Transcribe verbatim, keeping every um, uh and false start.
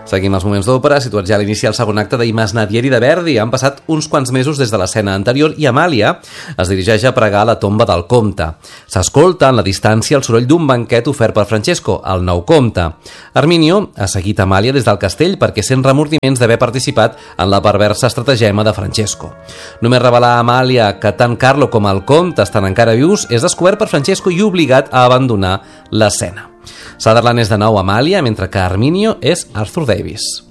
Seguim els moments d'òpera, situats ja a l'inici del segon acte d'I Masnadieri de Verdi. Han passat uns quants mesos des de l'escena anterior i Amàlia es dirigeix a pregar a la tomba del comte. S'escolta en la distància el soroll d'un banquet ofert per Francesco, el nou comte. Arminio ha seguit Amàlia des del castell perquè sent remordiments d'haver participat en la perversa estratagema de Francesco. Només revelar a Amàlia que tant Carlo com el comte estan encara vius és descobert per Francesco i obligat a abandonar l'escena. Sutherland és de nou Amàlia, mentre que Arminio és Arthur Davis.